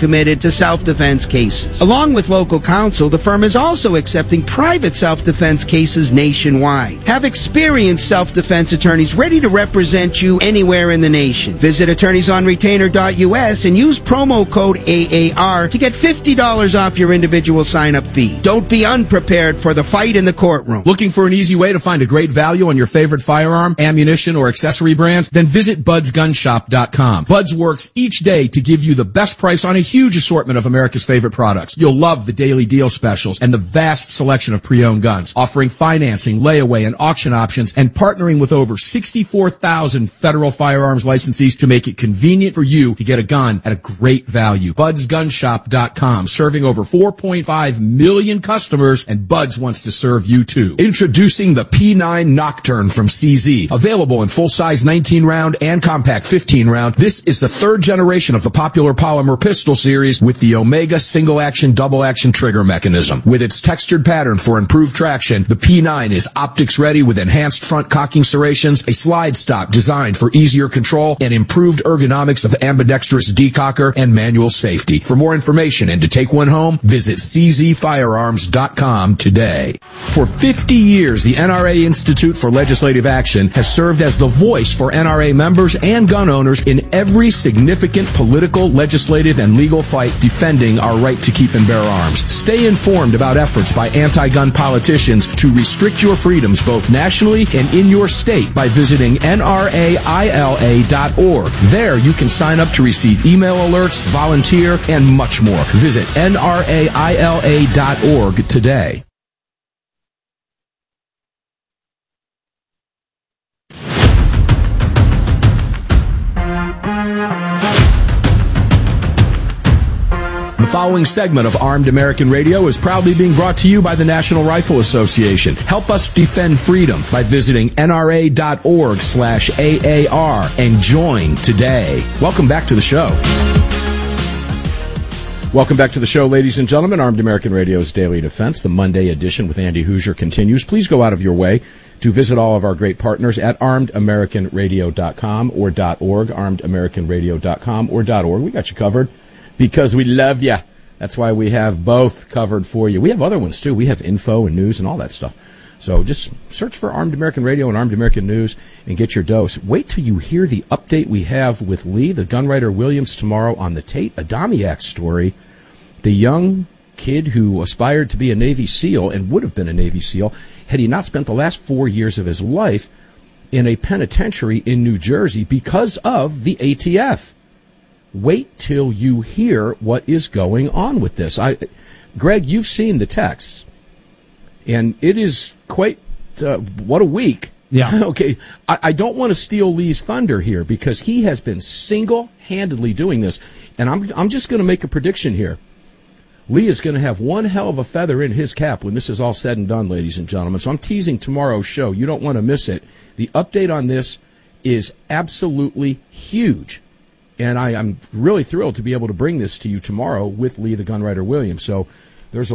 committed to self-defense cases. Along with local counsel, the firm is also accepting private self-defense cases nationwide. Have experienced self-defense attorneys ready to represent you anywhere in the nation. Visit attorneys on retainer dot U S and use promo code A A R to get fifty dollars off your individual sign-up fee. Don't be unprepared for the fight in the courtroom. Looking for an easy way to find a great value on your favorite firearm, ammunition, or accessory brands? Then visit buds gun shop dot com. Buds works each day to give you the best price on a huge assortment of America's favorite products. You'll love the daily deal specials and the vast selection of pre-owned guns, offering financing, layaway, and auction options, and partnering with over sixty-four thousand federal firearms licensees to make it convenient for you to get a gun at a great value. buds gun shop dot com, serving over four point five million customers, and Buds wants to serve you too. Introducing the P nine Nocturne from C Z. Available in full-size nineteen round and compact fifteen round, this is the third generation of the popular polymer pistol series with the Omega single-action, double-action trigger mechanism. With its textured pattern for improved traction, the P nine is optics-ready with enhanced front cocking serrations, a slide stop designed for easier control, and improved ergonomics of ambidextrous decocker and manual safety. For more information and to take one home, visit c z firearms dot com today. For fifty years, the N R A Institute for Legislative Action has served as the voice for N R A members and gun owners in every significant political, legislative, and legal fight defending our right to keep and bear arms. Stay informed about efforts by anti-gun politicians to restrict your freedoms both nationally and in your state by visiting N R A I L A dot org. There you can sign up to receive email alerts, volunteer, and much more. Visit N R A I L A dot org today. The following segment of Armed American Radio is proudly being brought to you by the National Rifle Association. Help us defend freedom by visiting N R A dot org slash A A R and join today. Welcome back to the show. Welcome back to the show, ladies and gentlemen. Armed American Radio's Daily Defense, the Monday edition with Andy Hoosier continues. Please go out of your way to visit all of our great partners at armed american radio dot com or .org, armed american radio dot com or .org. We got you covered because we love you. That's why we have both covered for you. We have other ones, too. We have info and news and all that stuff. So just search for Armed American Radio and Armed American News and get your dose. Wait till you hear the update we have with Lee, the Gunwriter Williams, tomorrow on the Tate Adamiak story. The young kid who aspired to be a Navy SEAL and would have been a Navy SEAL had he not spent the last four years of his life in a penitentiary in New Jersey because of the A T F. Wait till you hear what is going on with this. I, Greg, you've seen the texts, and it is quite, uh, what a week. Yeah. Okay, I, I don't want to steal Lee's thunder here because he has been single-handedly doing this, and I'm, I'm just going to make a prediction here. Lee is going to have one hell of a feather in his cap when this is all said and done, ladies and gentlemen. So I'm teasing tomorrow's show. You don't want to miss it. The update on this is absolutely huge. And I, I'm really thrilled to be able to bring this to you tomorrow with Lee the Gunwriter Williams. So there's a